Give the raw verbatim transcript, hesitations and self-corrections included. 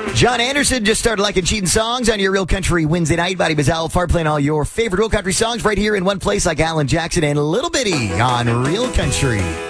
John Anderson just started liking cheating songs on your Real Country Wednesday night. Buddy Bazal Far playing all your favorite Real Country songs right here in one place like Alan Jackson and Little Bitty on Real Country.